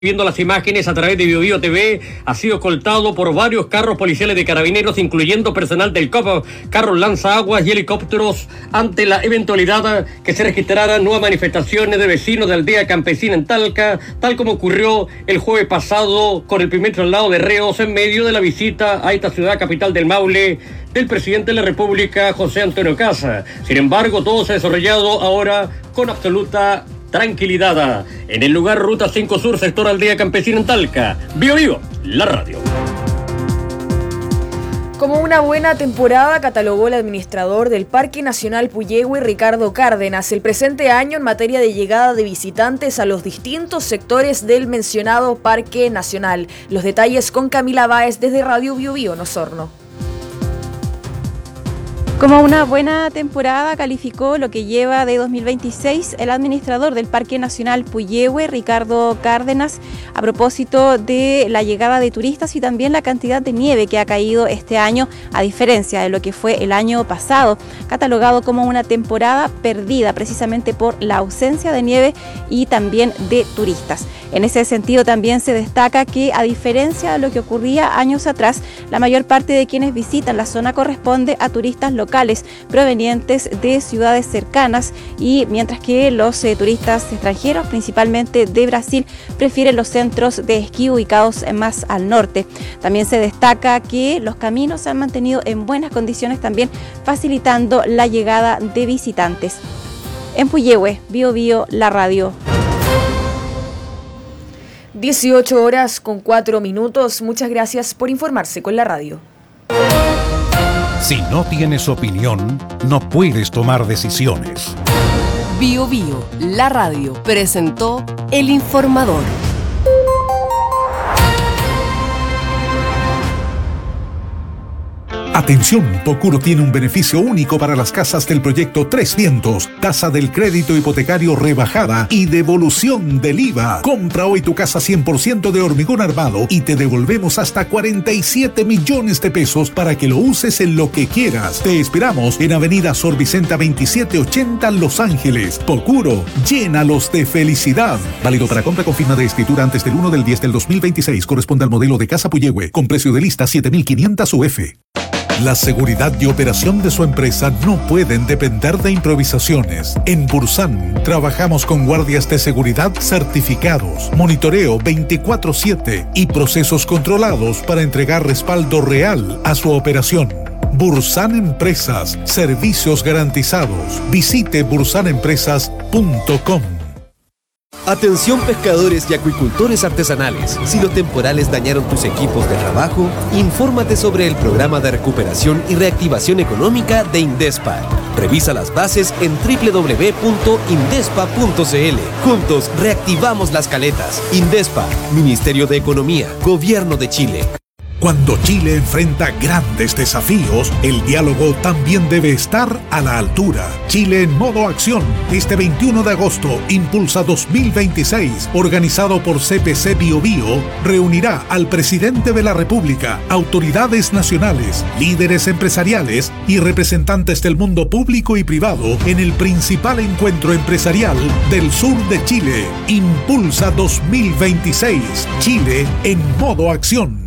Viendo las imágenes a través de BioBio TV, ha sido escoltado por varios carros policiales de carabineros, incluyendo personal del COP, carros lanzaguas y helicópteros, ante la eventualidad que se registraran nuevas manifestaciones de vecinos de aldea campesina en Talca, tal como ocurrió el jueves pasado con el primer traslado de reos en medio de la visita a esta ciudad capital del Maule del presidente de la República, José Antonio Kast. Sin embargo, todo se ha desarrollado ahora con absoluta tranquilidad. En el lugar Ruta 5 Sur, sector Aldea Campesina en Talca. BioBio, la radio. Como una buena temporada catalogó el administrador del Parque Nacional Puyehue, Ricardo Cárdenas, el presente año en materia de llegada de visitantes a los distintos sectores del mencionado Parque Nacional. Los detalles con Camila Báez desde Radio BioBio, Osorno. Como una buena temporada calificó lo que lleva de 2026 el administrador del Parque Nacional Puyehue, Ricardo Cárdenas, a propósito de la llegada de turistas y también la cantidad de nieve que ha caído este año, a diferencia de lo que fue el año pasado, catalogado como una temporada perdida precisamente por la ausencia de nieve y también de turistas. En ese sentido también se destaca que, a diferencia de lo que ocurría años atrás, la mayor parte de quienes visitan la zona corresponde a turistas locales provenientes de ciudades cercanas, y mientras que los turistas extranjeros, principalmente de Brasil, prefieren los centros de esquí ubicados más al norte. También se destaca que los caminos se han mantenido en buenas condiciones, también facilitando la llegada de visitantes. En Puyehue, BioBio, la radio. 18 horas con 4 minutos. Muchas gracias por informarse con la radio. Si no tienes opinión, no puedes tomar decisiones. BioBio, la radio, presentó El Informador. Atención, Procuro tiene un beneficio único para las casas del proyecto Tres Vientos. Tasa del crédito hipotecario rebajada y devolución del IVA. Compra hoy tu casa 100% de hormigón armado y te devolvemos hasta 47 millones de pesos para que lo uses en lo que quieras. Te esperamos en Avenida Sor Vicenta 2780, Los Ángeles. Procuro, llénalos de felicidad. Válido para compra con firma de escritura antes del 1/10 del 2026. Corresponde al modelo de casa Puyehue, con precio de lista 7.500 UF. La seguridad y operación de su empresa no pueden depender de improvisaciones. En Bursan trabajamos con guardias de seguridad certificados, monitoreo 24/7 y procesos controlados para entregar respaldo real a su operación. Bursan Empresas, servicios garantizados. Visite bursanempresas.com. Atención pescadores y acuicultores artesanales. Si los temporales dañaron tus equipos de trabajo, infórmate sobre el programa de recuperación y reactivación económica de Indespa. Revisa las bases en www.indespa.cl. Juntos reactivamos las caletas. Indespa, Ministerio de Economía, Gobierno de Chile. Cuando Chile enfrenta grandes desafíos, el diálogo también debe estar a la altura. Chile en modo acción. Este 21 de agosto, Impulsa 2026, organizado por CPC BioBio, reunirá al presidente de la República, autoridades nacionales, líderes empresariales y representantes del mundo público y privado en el principal encuentro empresarial del sur de Chile. Impulsa 2026. Chile en modo acción.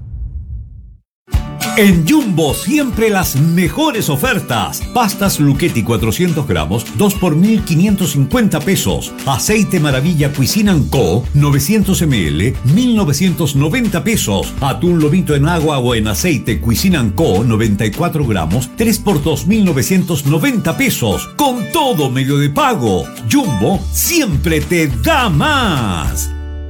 En Jumbo siempre las mejores ofertas. Pastas Lucchetti 400 gramos, 2 por 1.550 pesos. Aceite Maravilla Cuisine & Co, 900 ml, 1.990 pesos. Atún lomito en agua o en aceite Cuisine & Co, 94 gramos, 3 por 2.990 pesos. Con todo medio de pago. Jumbo siempre te da más.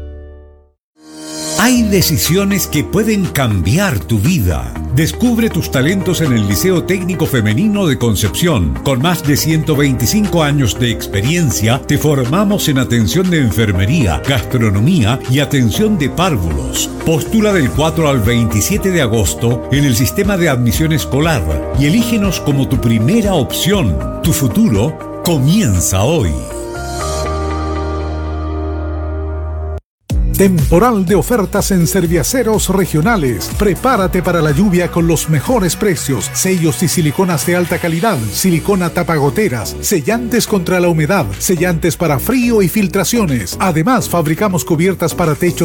Hay decisiones que pueden cambiar tu vida. Descubre tus talentos en el Liceo Técnico Femenino de Concepción. Con más de 125 años de experiencia, te formamos en atención de enfermería, gastronomía y atención de párvulos. Postula del 4 al 27 de agosto en el sistema de admisión escolar y elígenos como tu primera opción. Tu futuro comienza hoy. Temporal de ofertas en Serviaceros Regionales. Prepárate para la lluvia con los mejores precios. Sellos y siliconas de alta calidad, silicona tapagoteras, sellantes contra la humedad, sellantes para frío y filtraciones. Además, fabricamos cubiertas para techo